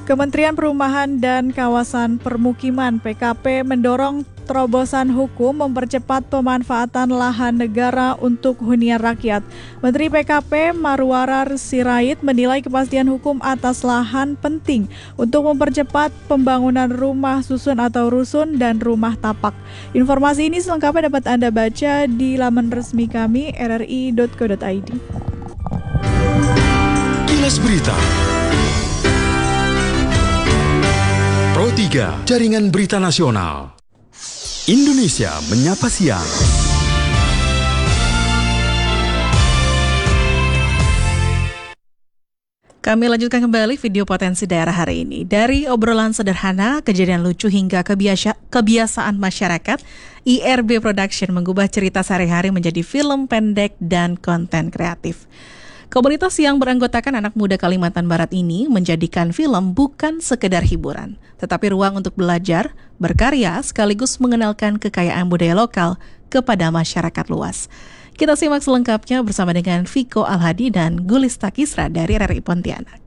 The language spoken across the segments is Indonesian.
Kementerian Perumahan dan Kawasan Permukiman (PKP) mendorong terobosan hukum mempercepat pemanfaatan lahan negara untuk hunian rakyat. Menteri PKP Marwarar Sirait menilai kepastian hukum atas lahan penting untuk mempercepat pembangunan rumah susun atau rusun dan rumah tapak. Informasi ini selengkapnya dapat Anda baca di laman resmi kami rri.co.id. Kilas Berita Pro 3, Jaringan Berita Nasional. Indonesia Menyapa Siang. Kami lanjutkan kembali video potensi daerah hari ini. Dari obrolan sederhana, kejadian lucu hingga kebiasaan masyarakat, IRB Production mengubah cerita sehari-hari menjadi film pendek dan konten kreatif. Komunitas yang beranggotakan anak muda Kalimantan Barat ini menjadikan film bukan sekedar hiburan, tetapi ruang untuk belajar, berkarya, sekaligus mengenalkan kekayaan budaya lokal kepada masyarakat luas. Kita simak selengkapnya bersama dengan Viko Alhadi dan Gulista Kisra dari RRI Pontianak.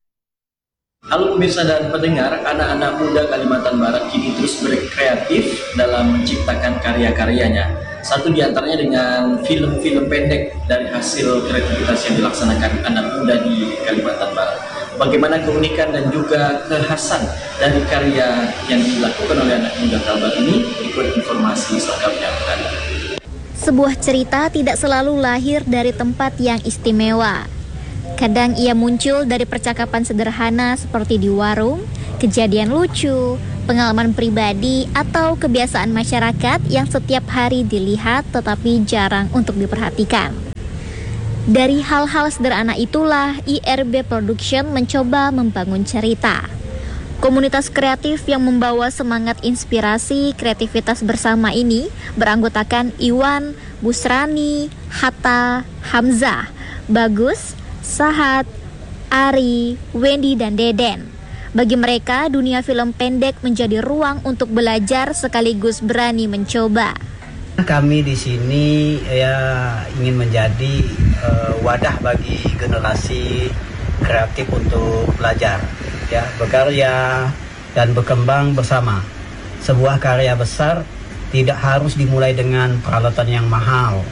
Halo pemirsa dan pendengar, anak-anak muda Kalimantan Barat kini terus berkreatif dalam menciptakan karya-karyanya. Satu di antaranya dengan film-film pendek dari hasil kreativitas yang dilaksanakan anak muda di Kalimantan Barat. Bagaimana keunikan dan juga kekhasan dari karya yang dilakukan oleh anak muda Kalbar ini? Ikut informasi selengkapnya untuk Anda. Sebuah cerita tidak selalu lahir dari tempat yang istimewa. Kadang ia muncul dari percakapan sederhana seperti di warung, kejadian lucu, pengalaman pribadi, atau kebiasaan masyarakat yang setiap hari dilihat tetapi jarang untuk diperhatikan. Dari hal-hal sederhana itulah IRB Production mencoba membangun cerita. Komunitas kreatif yang membawa semangat inspirasi kreativitas bersama ini beranggotakan Iwan, Busrani, Hatta, Hamzah, Bagus, Sahat, Ari, Wendy, dan Deden. Bagi mereka, dunia film pendek menjadi ruang untuk belajar sekaligus berani mencoba. Kami di sini ingin menjadi wadah bagi generasi kreatif untuk belajar, berkarya dan berkembang bersama. Sebuah karya besar tidak harus dimulai dengan peralatan yang mahal,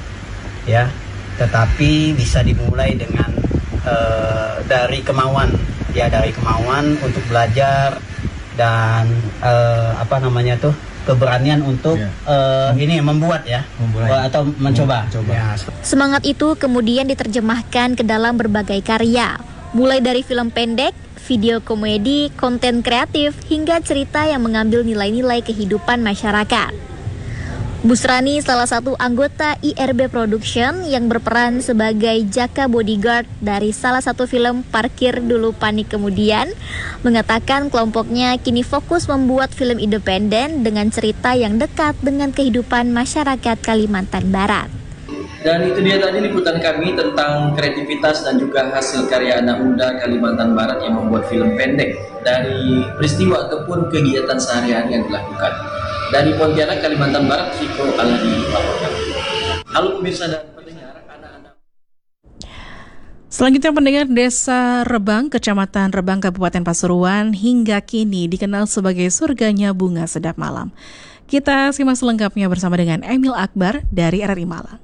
tetapi bisa dimulai dengan dari kemauan untuk belajar dan keberanian untuk membuat atau mencoba. Semangat itu kemudian diterjemahkan ke dalam berbagai karya, mulai dari film pendek, video komedi, konten kreatif, hingga cerita yang mengambil nilai-nilai kehidupan masyarakat. Busrani salah satu anggota IRB Production yang berperan sebagai Jaka bodyguard dari salah satu film Parkir Dulu Panik Kemudian, mengatakan kelompoknya kini fokus membuat film independen dengan cerita yang dekat dengan kehidupan masyarakat Kalimantan Barat. Dan itu dia tadi liputan kami tentang kreativitas dan juga hasil karya anak muda Kalimantan Barat yang membuat film pendek dari peristiwa ataupun kegiatan sehari-hari yang dilakukan. Dari Pontianak, Kalimantan Barat, Viko Alhadi melaporkan. Halo pemirsa dan pendengar, anak-anak. Selanjutnya pendengar, Desa Rebang, Kecamatan Rebang, Kabupaten Pasuruan hingga kini dikenal sebagai surganya bunga sedap malam. Kita simak selengkapnya bersama dengan Emil Akbar dari RRI Malang.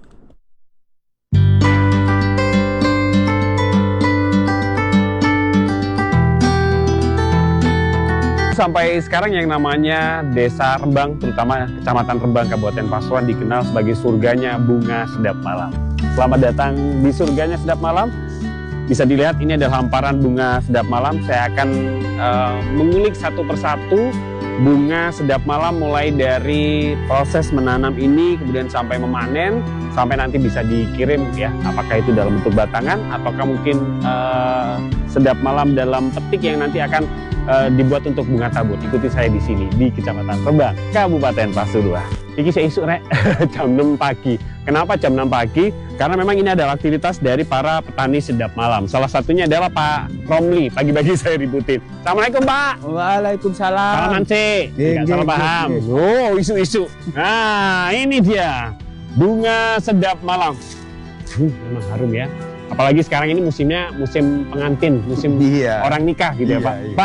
Sampai sekarang yang namanya Desa Rembang, terutama Kecamatan Rembang, Kabupaten Pasuruan dikenal sebagai surganya bunga sedap malam. Selamat datang di surganya sedap malam. Bisa dilihat ini adalah hamparan bunga sedap malam. Saya akan mengulik satu persatu bunga sedap malam, mulai dari proses menanam ini, kemudian sampai memanen, sampai nanti bisa dikirim apakah itu dalam bentuk batangan, ataukah mungkin sedap malam dalam petik yang nanti akan dibuat untuk bunga tabur. Ikuti saya di sini di Kecamatan Rebang, Kabupaten Pasuruan. Iki saya isuk rek jam 6 pagi. Kenapa jam 6 pagi? Karena memang ini adalah aktivitas dari para petani sedap malam. Salah satunya adalah Pak Romli. Pagi-pagi saya ributin. Assalamualaikum Pak. Waalaikumsalam. Salaman cik. Tidak salah paham. Oh, isu-isu. Nah, ini dia bunga sedap malam. Memang harum ya. Apalagi sekarang ini musimnya musim pengantin, musim orang nikah gitu ya Pak. Iya. Pak,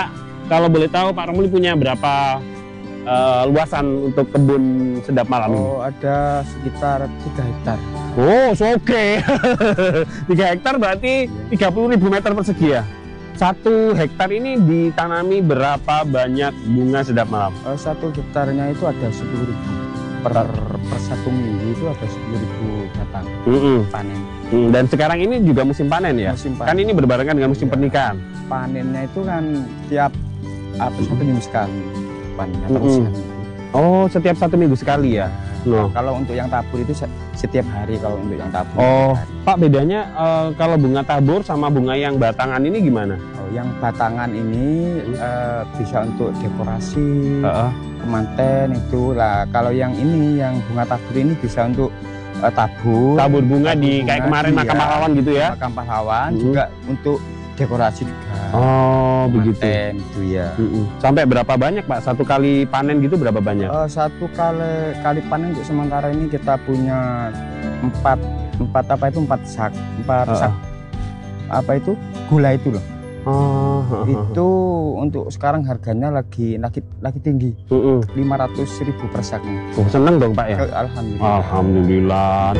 kalau boleh tahu Pak Romli punya berapa luasan untuk kebun sedap malam ini? Oh, ada sekitar 3 hektar. Oh, oke. 3 hektar berarti 30.000 meter persegi ya? 1 hektar ini ditanami berapa banyak bunga sedap malam? 1 hektarnya itu ada 10.000 per 1 minggu itu ada 10.000 batang panen. Dan sekarang ini juga musim panen ya? Musim panen. Kan ini berbarengan dengan musim pernikahan. Panennya itu kan tiap 1 minggu sekali panennya terusan. Oh, setiap 1 minggu sekali ya? Nah, kalau untuk yang tabur itu setiap hari kalau untuk yang tabur. Oh, Pak, bedanya kalau bunga tabur sama bunga yang batangan ini gimana? Oh, yang batangan ini bisa untuk dekorasi, kemanten itu lah. Kalau yang ini, yang bunga tabur ini bisa untuk tabur bunga di kayak kemarin makam pahlawan gitu ya? Makam pahlawan juga untuk dekorasi juga. Oh, begitu. Itu ya. Sampai berapa banyak Pak? 1 kali panen gitu berapa banyak? 1 kali panen untuk sementara ini kita punya 4 sak apa itu gula itu loh. Itu untuk sekarang harganya lagi tinggi. 500.000 per saknya. Oh, seneng dong Pak ya? Alhamdulillah. Alhamdulillah.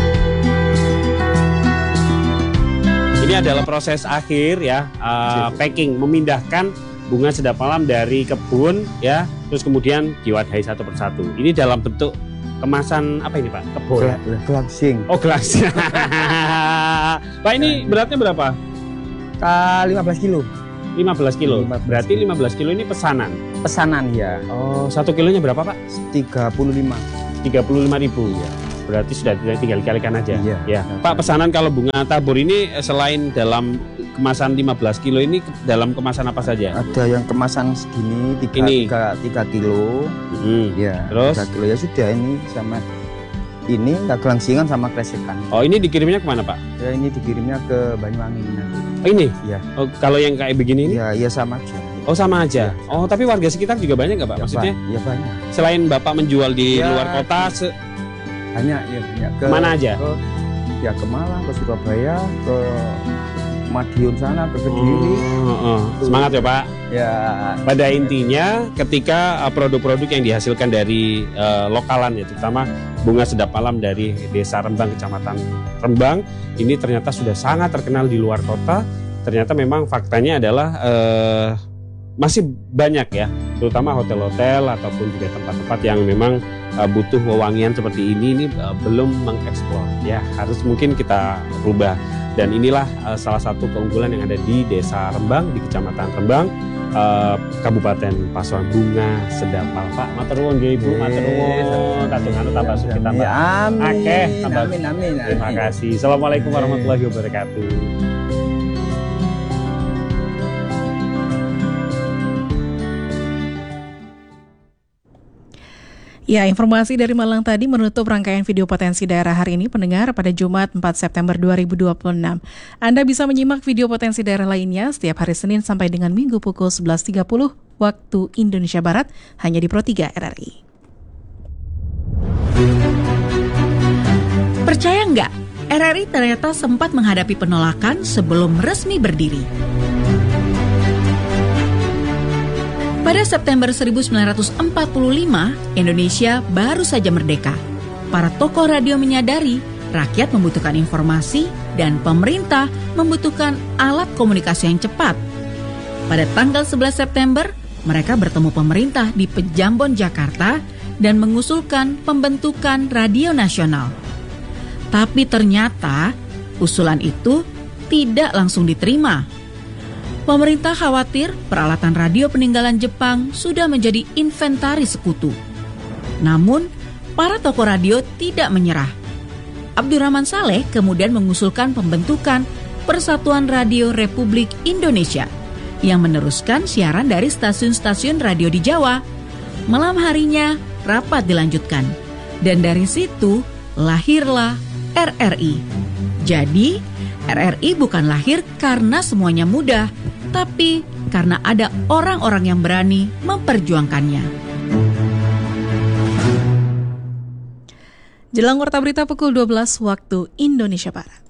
Ini adalah proses akhir ya, packing, memindahkan bunga sedap malam dari kebun ya, terus kemudian diwadahi satu persatu. Ini dalam bentuk kemasan apa ini Pak? Kebun? Gelangsing. Oh, gelangsing. Pak, ini beratnya berapa? 15 kilo. 15 kilo. Berarti 15 kilo ini pesanan? Pesanan ya. Oh, 1 kilonya berapa Pak? 35.000 ya. Berarti sudah tinggal dikalikan aja. Iya. Ya. Pak, pesanan kalau bunga tabur ini selain dalam kemasan 15 kilo ini dalam kemasan apa saja? Ada yang kemasan segini 3 kilo. Ya. Terus 3 kilo ya sudah, ini sama ini nggak gelangsingan sama kresekan. Oh, ini dikirimnya kemana Pak? Ya, ini dikirimnya ke Banyuwangi. Oh, ini? Ya. Oh, kalau yang kayak begini ini? Ya sama aja. Oh, sama aja. Ya. Oh, tapi warga sekitar juga banyak nggak Pak? Maksudnya? Ya banyak. Selain Bapak menjual di luar kota, banyak. Mana aja? Ke Malang, ke Surabaya, ke Madiun sana, ke Kediri. Semangat ya Pak. Ya. Pada intinya ketika produk-produk yang dihasilkan dari lokalan ya, terutama bunga sedap malam dari Desa Rembang, Kecamatan Rembang, ini ternyata sudah sangat terkenal di luar kota. Ternyata memang faktanya adalah masih banyak ya, terutama hotel-hotel ataupun juga tempat-tempat yang memang butuh wewangian seperti ini belum mengeksplor ya, harus mungkin kita rubah. Dan inilah salah satu keunggulan yang ada di Desa Rembang, di Kecamatan Rembang, Kabupaten Pasuruan, bunga sedap malam. Pak, matur nuwun nggih Ibu, matur nuwun. Katungan tambah suki tambah akeh tambah. Amin. Terima kasih. Assalamualaikum warahmatullahi wabarakatuh. Ya, informasi dari Malang tadi menutup rangkaian video potensi daerah hari ini, pendengar, pada Jumat 4 September 2026. Anda bisa menyimak video potensi daerah lainnya setiap hari Senin sampai dengan Minggu pukul 11.30 waktu Indonesia Barat, hanya di Pro 3 RRI. Percaya nggak? RRI ternyata sempat menghadapi penolakan sebelum resmi berdiri. Pada September 1945, Indonesia baru saja merdeka. Para tokoh radio menyadari rakyat membutuhkan informasi dan pemerintah membutuhkan alat komunikasi yang cepat. Pada tanggal 11 September, mereka bertemu pemerintah di Pejambon, Jakarta dan mengusulkan pembentukan radio nasional. Tapi ternyata usulan itu tidak langsung diterima. Pemerintah khawatir peralatan radio peninggalan Jepang sudah menjadi inventaris sekutu. Namun, para tokoh radio tidak menyerah. Abdurrahman Saleh kemudian mengusulkan pembentukan Persatuan Radio Republik Indonesia yang meneruskan siaran dari stasiun-stasiun radio di Jawa. Malam harinya, rapat dilanjutkan. Dan dari situ, lahirlah RRI. Jadi, RRI bukan lahir karena semuanya mudah, tapi karena ada orang-orang yang berani memperjuangkannya. Jelang Warta Berita pukul 12 waktu Indonesia Barat.